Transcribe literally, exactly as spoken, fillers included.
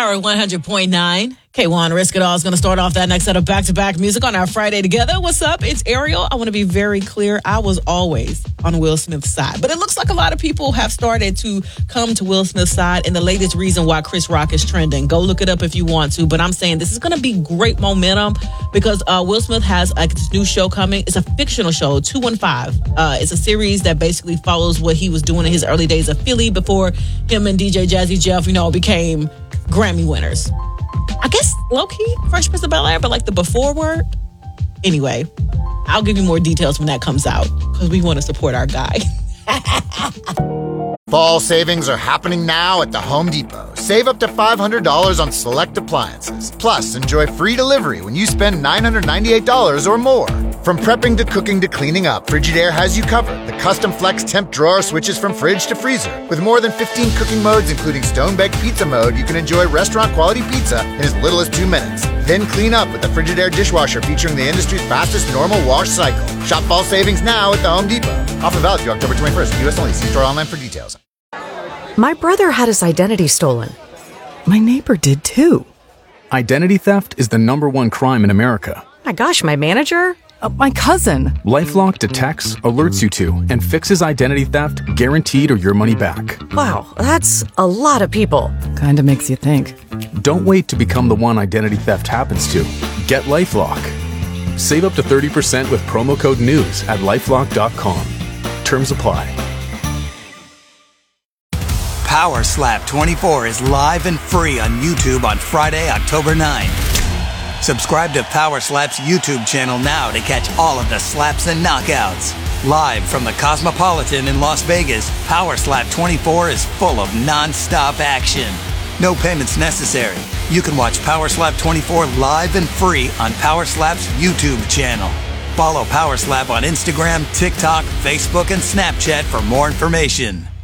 Power one hundred point nine. K one Risk It All is going to start off that next set of back-to-back music on our Friday together. What's up? It's Ariel. I want to be very clear. I was always on Will Smith's side. But it looks like a lot of people have started to come to Will Smith's side. And the latest reason why Chris Rock is trending. Go look it up if you want to. But I'm saying this is going to be great momentum because uh, Will Smith has like this new show coming. It's a fictional show, two one five. Uh, it's a series that basically follows what he was doing in his early days of Philly before him and D J Jazzy Jeff, you know, became Grammy winners. I guess low-key Fresh Prince of Bel-Air, but like the before word. Anyway, I'll give you more details when that comes out because we want to support our guy. Fall savings are happening now at the Home Depot. Save up to five hundred dollars on select appliances. Plus, enjoy free delivery when you spend nine hundred ninety-eight dollars or more. From prepping to cooking to cleaning up, Frigidaire has you covered. The custom flex temp drawer switches from fridge to freezer. With more than fifteen cooking modes, including stone-baked pizza mode, you can enjoy restaurant-quality pizza in as little as two minutes. Then clean up with the Frigidaire dishwasher featuring the industry's fastest normal wash cycle. Shop fall savings now at the Home Depot. Offer valid through October twenty-first. U S only. See store online for details. My brother had his identity stolen. My neighbor did too. Identity theft is the number one crime in America. My gosh, my manager? Uh, my cousin. LifeLock detects, alerts you to, and fixes identity theft guaranteed or your money back. Wow, that's a lot of people. Kinda makes you think. Don't wait to become the one identity theft happens to. Get LifeLock. Save up to thirty percent with promo code NEWS at lifelock dot com. Terms apply. Power Slap twenty-four is live and free on YouTube on Friday, October ninth. Subscribe to Power Slap's YouTube channel now to catch all of the slaps and knockouts. Live from the Cosmopolitan in Las Vegas, Power Slap twenty-four is full of non-stop action. No payments necessary. You can watch Power Slap twenty-four live and free on Power Slap's YouTube channel. Follow Power Slap on Instagram, TikTok, Facebook, and Snapchat for more information.